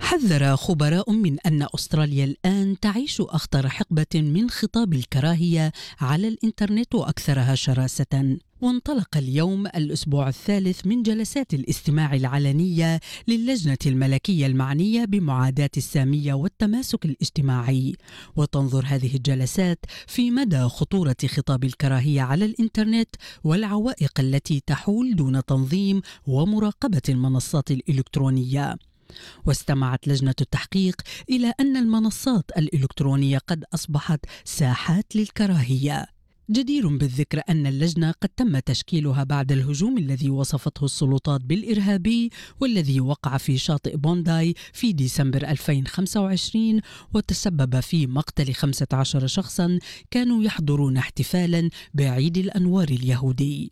حذر خبراء من أن أستراليا الآن تعيش أخطر حقبة من خطاب الكراهية على الإنترنت وأكثرها شراسة. وانطلق اليوم الأسبوع الثالث من جلسات الاستماع العلنية للجنة الملكية المعنية بمعاداة السامية والتماسك الاجتماعي. وتنظر هذه الجلسات في مدى خطورة خطاب الكراهية على الإنترنت والعوائق التي تحول دون تنظيم ومراقبة المنصات الإلكترونية. واستمعت لجنة التحقيق إلى أن المنصات الإلكترونية قد أصبحت ساحات للكراهية. جدير بالذكر أن اللجنة قد تم تشكيلها بعد الهجوم الذي وصفته السلطات بالإرهابي والذي وقع في شاطئ بونداي في ديسمبر 2025 وتسبب في مقتل 15 شخصا كانوا يحضرون احتفالا بعيد الأنوار اليهودي.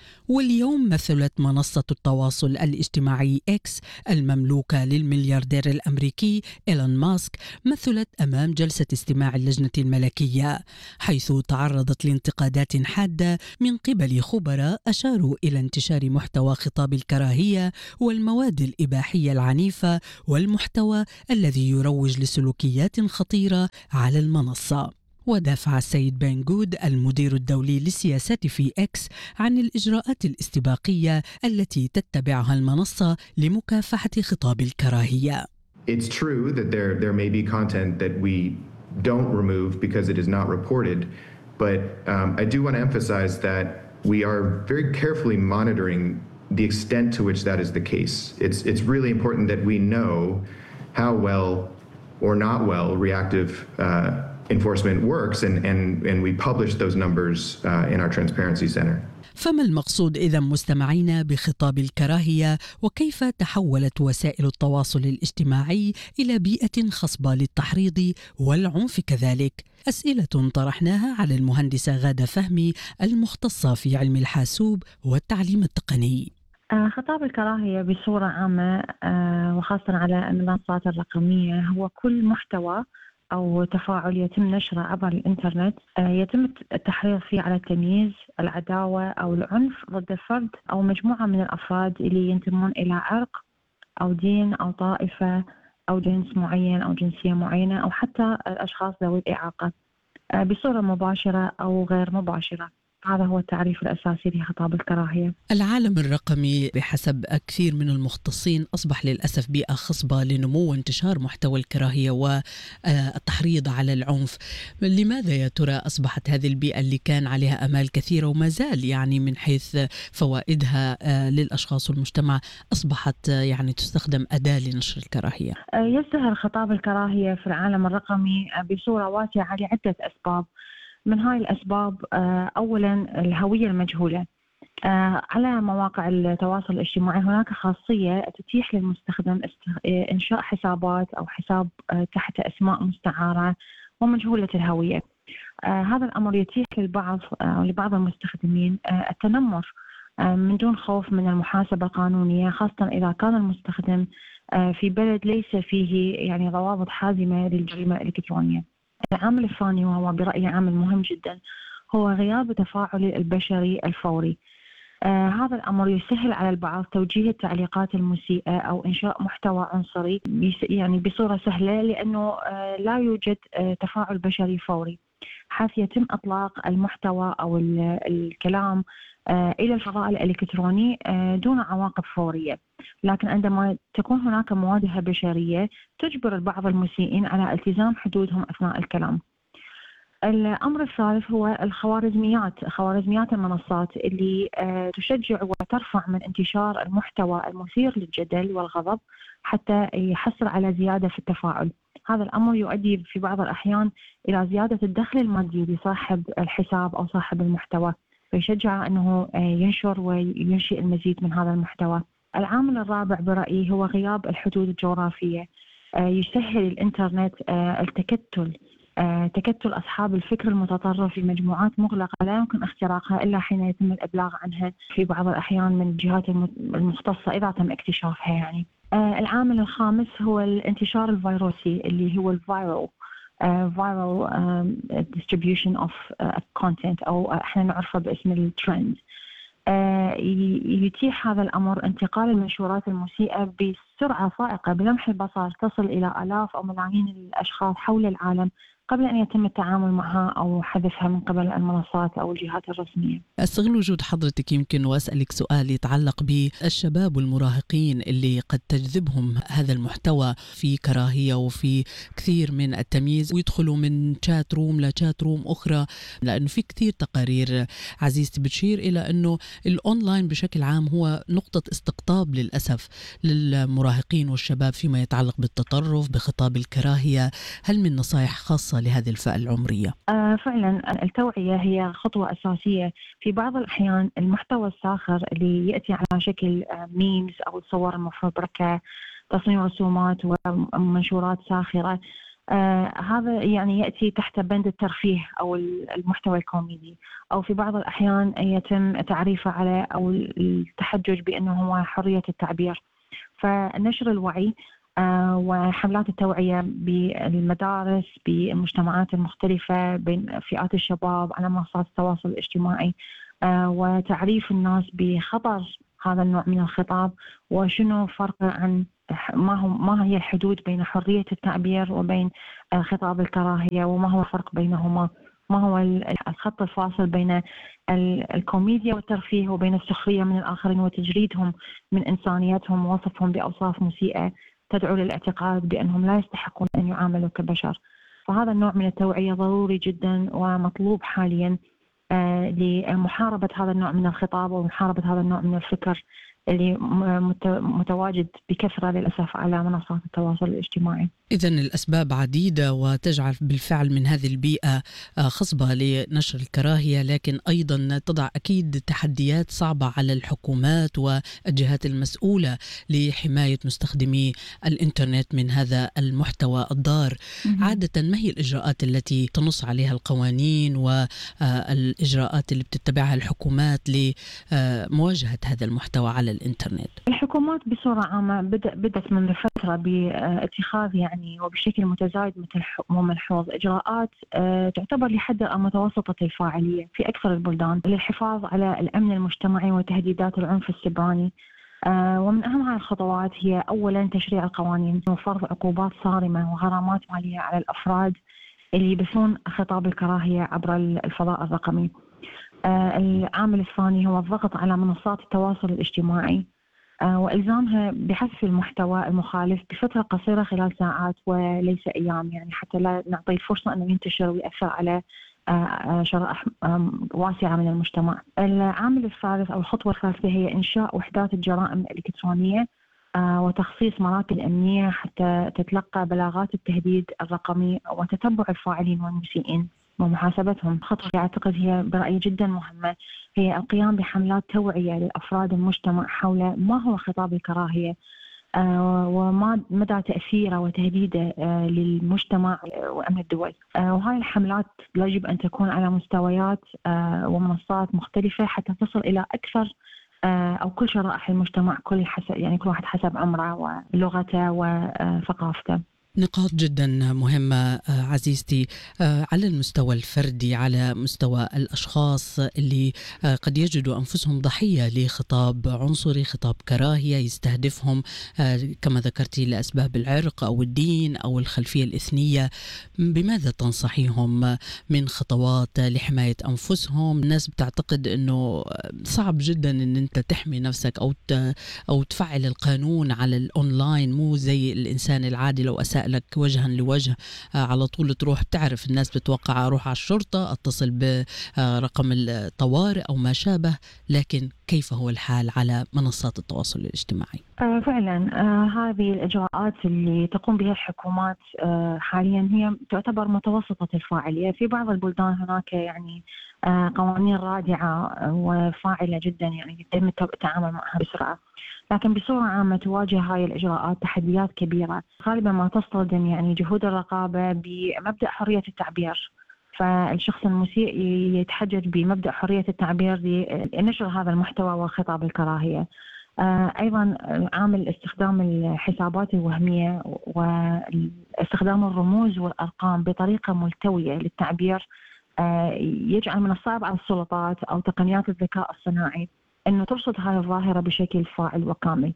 واليوم مثلت منصة التواصل الاجتماعي إكس المملوكة للملياردير الأمريكي إيلون ماسك مثلت أمام جلسة استماع اللجنة الملكية، حيث تعرضت لانتقادات حادة من قبل خبراء أشاروا إلى انتشار محتوى خطاب الكراهية والمواد الإباحية العنيفة والمحتوى الذي يروج لسلوكيات خطيرة على المنصة. ودافع السيد بن جود المدير الدولي للسياسات في إكس عن الإجراءات الاستباقية التي تتبعها المنصة لمكافحة خطاب الكراهية. It's true that there may be content that we don't remove because it is not reported, but I do want to emphasize that we are very carefully monitoring the extent to which that is the case. It's really important that we know how well or not well reactive enforcement works and we publish those numbers in our transparency center. فما المقصود إذا مستمعين بخطاب الكراهية، وكيف تحولت وسائل التواصل الاجتماعي إلى بيئة خصبة للتحريض والعنف كذلك؟ أسئلة طرحناها على المهندسة غادة فهمي المختصة في علم الحاسوب والتعليم التقني. خطاب الكراهية بصورة عامة وخاصة على المنصات الرقمية هو كل محتوى أو تفاعل يتم نشره عبر الإنترنت يتم التحريض فيه على التمييز، العداوة أو العنف ضد فرد أو مجموعة من الأفراد اللي ينتمون إلى عرق أو دين أو طائفة أو جنس معين أو جنسية معينة أو حتى الأشخاص ذوي الإعاقة بصورة مباشرة أو غير مباشرة. هذا هو التعريف الأساسي لخطاب الكراهية. العالم الرقمي بحسب كثير من المختصين أصبح للأسف بيئة خصبة لنمو وانتشار محتوى الكراهية والتحريض على العنف. لماذا يا ترى أصبحت هذه البيئة اللي كان عليها أمال كثيرة وما زال يعني من حيث فوائدها للأشخاص والمجتمع أصبحت يعني تستخدم أداة لنشر الكراهية؟ يزدهر خطاب الكراهية في العالم الرقمي بصورة واسعة لعدة أسباب. من هاي الأسباب أولاً الهوية المجهولة. على مواقع التواصل الاجتماعي هناك خاصية تتيح للمستخدم إنشاء حسابات أو حساب تحت أسماء مستعارة ومجهولة الهوية. هذا الأمر يتيح للبعض أو لبعض المستخدمين التنمر من دون خوف من المحاسبة القانونية، خاصة إذا كان المستخدم في بلد ليس فيه يعني ضوابط حازمة للجريمة الإلكترونية. العامل الثاني وهو برأيي عامل مهم جدا هو غياب التفاعل البشري الفوري. هذا الأمر يسهل على البعض توجيه التعليقات المسيئة أو إنشاء محتوى عنصري يعني بصورة سهلة، لأنه لا يوجد تفاعل بشري فوري حيث يتم إطلاق المحتوى أو الكلام إلى الفضاء الإلكتروني دون عواقب فورية. لكن عندما تكون هناك مواجهة بشرية تجبر البعض المسيئين على التزام حدودهم أثناء الكلام. الأمر الثالث هو خوارزميات المنصات اللي تشجع وترفع من انتشار المحتوى المثير للجدل والغضب حتى يحصل على زيادة في التفاعل. هذا الأمر يؤدي في بعض الأحيان إلى زيادة الدخل المادي لصاحب الحساب أو صاحب المحتوى، فيشجع أنه ينشر وينشئ المزيد من هذا المحتوى. العامل الرابع برأيي هو غياب الحدود الجغرافية. يسهل الإنترنت تكتل أصحاب الفكر المتطرف في مجموعات مغلقة لا يمكن اختراقها إلا حين يتم الإبلاغ عنها في بعض الأحيان من الجهات المختصة إذا تم اكتشافها يعني. العامل الخامس هو الانتشار الفيروسي اللي هو الفايرال distribution of content أو احنا نعرفه باسم الترند. يتيح هذا الأمر انتقال المنشورات المسيئة بسرعة فائقة بلمح البصر تصل إلى آلاف أو ملايين الأشخاص حول العالم قبل أن يتم التعامل معها أو حذفها من قبل المنصات أو الجهات الرسمية. أستغل وجود حضرتك يمكن وأسألك سؤال يتعلق بالشباب والمراهقين اللي قد تجذبهم هذا المحتوى في كراهية وفي كثير من التمييز، ويدخلوا من شات روم لشات روم أخرى، لأنه في كثير تقارير عزيزتي بتشير إلى أنه الأونلاين بشكل عام هو نقطة استقطاب للأسف للمراهقين والشباب فيما يتعلق بالتطرف بخطاب الكراهية. هل من نصائح خاصة لهذه الفئة العمرية؟ فعلا التوعية هي خطوة أساسية. في بعض الأحيان المحتوى الساخر اللي يأتي على شكل ميمز أو صور المفبركة، تصميم رسومات ومنشورات ساخرة، هذا يعني يأتي تحت بند الترفيه أو المحتوى الكوميدي، أو في بعض الأحيان يتم تعريفه على أو التحجج بأنه هو حرية التعبير. فنشر الوعي وحملات التوعية بالمدارس، بالمجتمعات المختلفة، بين فئات الشباب على منصات التواصل الاجتماعي، وتعريف الناس بخطر هذا النوع من الخطاب، وشنو فرق عن ما هي الحدود بين حرية التعبير وبين خطاب الكراهية، وما هو الفرق بينهما، ما هو الخط الفاصل بين الكوميديا والترفيه وبين السخرية من الآخرين وتجريدهم من إنسانيتهم ووصفهم بأوصاف مسيئة تدعو للاعتقاد بأنهم لا يستحقون أن يعاملوا كبشر. فهذا النوع من التوعية ضروري جدا ومطلوب حاليا لمحاربة هذا النوع من الخطاب ومحاربة هذا النوع من الفكر اللي متواجد بكثرة للأسف على منصات التواصل الاجتماعي. إذن الأسباب عديدة وتجعل بالفعل من هذه البيئة خصبة لنشر الكراهية، لكن أيضا تضع أكيد تحديات صعبة على الحكومات والجهات المسؤولة لحماية مستخدمي الإنترنت من هذا المحتوى الضار. عادة ما هي الإجراءات التي تنص عليها القوانين والإجراءات اللي بتتبعها الحكومات لمواجهة هذا المحتوى على الإنترنت؟ الحكومات بصورة عامة بدأت منذ فترة باتخاذ يعني وبشكل متزايد مثل وملحوظ إجراءات تعتبر لحد متوسطة الفاعلية في أكثر البلدان للحفاظ على الأمن المجتمعي وتهديدات العنف السبراني. ومن أهم هذه الخطوات هي أولا تشريع القوانين وفرض عقوبات صارمة وغرامات مالية على الأفراد اللي يبثون خطاب الكراهية عبر الفضاء الرقمي. العامل الثاني هو الضغط على منصات التواصل الاجتماعي وإلزامها بحذف المحتوى المخالف بفترة قصيرة خلال ساعات وليس أيام، يعني حتى لا نعطي الفرصة أنه ينتشر ويأثر على شرائح واسعة من المجتمع. العامل الثالث أو الخطوة الثالثة هي إنشاء وحدات الجرائم الإلكترونية وتخصيص مراكز أمنية حتى تتلقى بلاغات التهديد الرقمي وتتبع الفاعلين والمسيئين ومحاسبتهم. خطوة أعتقد هي برأيي جدا مهمة هي القيام بحملات توعية للأفراد المجتمع حول ما هو خطاب الكراهية وما مدى تأثيره وتهديده للمجتمع وأمن الدول. وهاي الحملات يجب أن تكون على مستويات ومنصات مختلفة حتى تصل إلى أكثر أو كل شرائح المجتمع، كل واحد حسب عمره ولغته وثقافته. نقاط جدا مهمة عزيزتي، على المستوى الفردي، على مستوى الأشخاص اللي قد يجدوا أنفسهم ضحية لخطاب عنصري، خطاب كراهية يستهدفهم كما ذكرتي لأسباب العرق أو الدين أو الخلفية الإثنية. بماذا تنصحيهم من خطوات لحماية أنفسهم؟ الناس بتعتقد أنه صعب جدا أن أنت تحمي نفسك أو تفعل القانون على الأونلاين، مو زي الإنسان العادي لو أساء لك وجها لوجه على طول تروح. بتعرف الناس بتوقع أروح على الشرطة، أتصل برقم الطوارئ أو ما شابه، لكن كيف هو الحال على منصات التواصل الاجتماعي؟ فعلا هذه الإجراءات اللي تقوم بها الحكومات حاليا هي تعتبر متوسطة الفاعلية. في بعض البلدان هناك يعني قوانين رادعة وفاعلة جدا، يعني يتم التعامل معها بسرعة، لكن بصورة عامة تواجه هاي الإجراءات تحديات كبيرة غالبا ما تصطدم يعني جهود الرقابة بمبدأ حرية التعبير. فالشخص المسيء يتحجج بمبدأ حرية التعبير لنشر هذا المحتوى وخطاب الكراهية. أيضا عامل استخدام الحسابات الوهمية واستخدام الرموز والأرقام بطريقة ملتوية للتعبير يجعل من الصعب على السلطات أو تقنيات الذكاء الصناعي أنه ترصد هذه الظاهرة بشكل فاعل وكامل.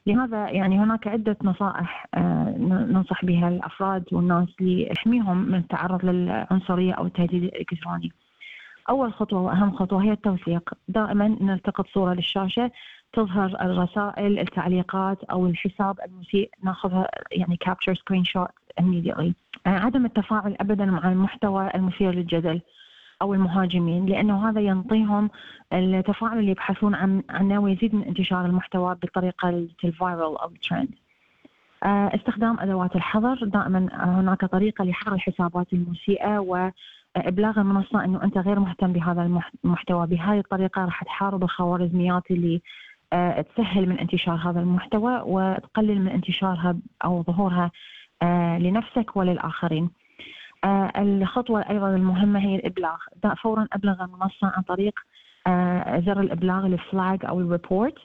لهذا يعني هناك عدة نصائح ننصح بها الأفراد والناس ليحميهم من التعرض للعنصرية أو التهديد الإلكتروني. أول خطوة وأهم خطوة هي التوثيق. دائما نلتقط صورة للشاشة تظهر الرسائل، التعليقات أو الحساب المسيء، ناخذها يعني capture screenshot immediately. عدم التفاعل أبدا مع المحتوى المثير للجدل أو المهاجمين، لأنه هذا ينطيهم التفاعل اللي يبحثون عنه ويزيد من انتشار المحتوى بالطريقة الفايرال أو الترند. استخدام أدوات الحظر. دائما هناك طريقة لحظر الحسابات المسيئة وإبلاغ المنصة أنه أنت غير مهتم بهذا المحتوى. بهذه الطريقة راح تحارب الخوارزميات اللي تسهل من انتشار هذا المحتوى وتقلل من انتشارها أو ظهورها لنفسك وللآخرين. الخطوة أيضا المهمة هي الإبلاغ. فورا أبلغ المنصة عن طريق زر الإبلاغ الفلاج أو الريبورت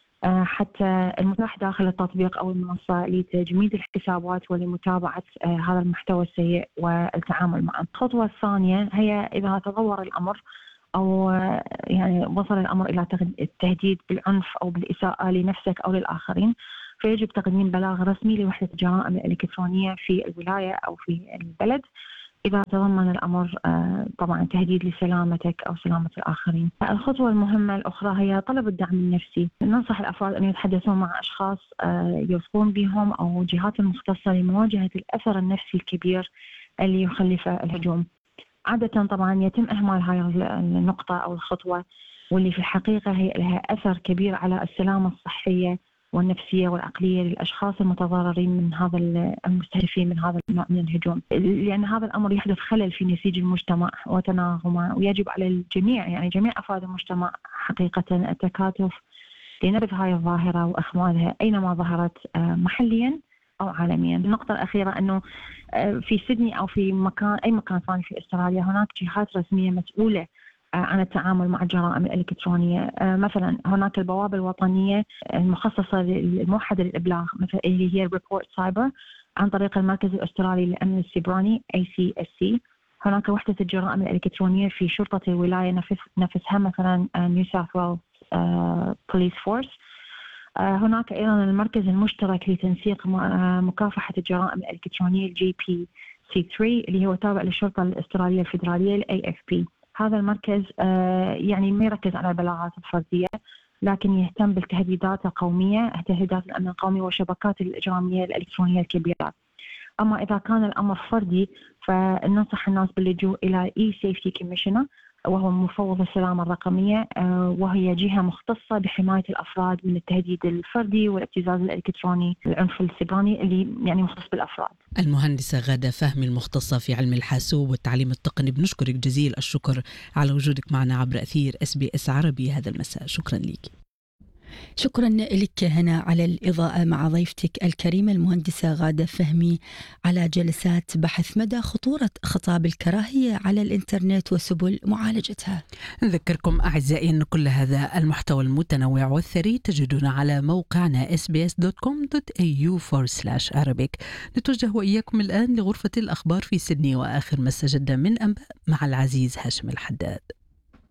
حتى المتاح داخل التطبيق أو المنصة لتجميد الحسابات ولمتابعة هذا المحتوى السيء والتعامل معه. الخطوة الثانية هي إذا تطور الأمر أو يعني وصل الأمر إلى التهديد بالعنف أو بالإساءة لنفسك أو للآخرين، فيجب تقديم بلاغ رسمي لوحدة الجرائم الإلكترونية في الولاية أو في البلد إذا تضمن الأمر طبعا تهديد لسلامتك أو سلامة الآخرين. الخطوة المهمة الأخرى هي طلب الدعم النفسي. ننصح الأفراد أن يتحدثون مع أشخاص يوثقون بهم أو جهات مختصة لمواجهة الأثر النفسي الكبير اللي يخلفه الهجوم. عادة طبعا يتم إهمال هاي النقطة أو الخطوة، واللي في الحقيقة هي لها أثر كبير على السلامة الصحية والنفسية والعقلية للأشخاص المتضررين من هذا المستهدفين من هذا النوع من الهجوم، لأن هذا الأمر يحدث خلل في نسيج المجتمع وتناغمه، ويجب على الجميع يعني جميع أفراد المجتمع حقيقة التكاتف لنبذ هاي الظاهرة وإخمادها أينما ظهرت محليا أو عالميا. النقطة الأخيرة أنه في سيدني أو في أي مكان ثاني في أستراليا هناك جهات رسمية مسؤولة عن التعامل مع الجرائم الإلكترونية. مثلا هناك البوابة الوطنية المخصصة الموحدة للإبلاغ مثل اللي هي ريبورت سايبر عن طريق المركز الأسترالي للأمن السيبراني ACSC. هناك وحدة الجرائم الإلكترونية في شرطة الولاية نفسها مثلا نيو ساوث ويلز بوليس فورس. هناك أيضا المركز المشترك لتنسيق مكافحة الجرائم الإلكترونية GPC3 اللي هو تابع للشرطة الأسترالية الفيدرالية AFP. هذا المركز يعني ما يركز على البلاغات الفردية، لكن يهتم بالتهديدات القومية، تهديدات الأمن القومي والشبكات الإجرامية الإلكترونية الكبيرة. أما إذا كان الأمر فردي فننصح الناس باللجوء إلى E-Safety Commissioner، وهو مفوض السلامة الرقمية، وهي جهة مختصة بحماية الأفراد من التهديد الفردي والابتزاز الإلكتروني العنف السيبراني اللي يعني مختص بالأفراد. المهندسة غادة فهمي المختصة في علم الحاسوب والتعليم التقني، بنشكرك جزيل الشكر على وجودك معنا عبر أثير SBS عربي هذا المساء. شكرا لك. شكرا لك هنا على الإضاءة مع ضيفتك الكريمة المهندسة غادة فهمي على جلسات بحث مدى خطورة خطاب الكراهية على الإنترنت وسبل معالجتها. نذكركم أعزائي أن كل هذا المحتوى المتنوع والثري تجدون على موقعنا sbs.com.au/Arabic. نتوجه وإياكم الآن لغرفة الأخبار في سيدني وآخر ما استجد من أنباء مع العزيز هاشم الحداد.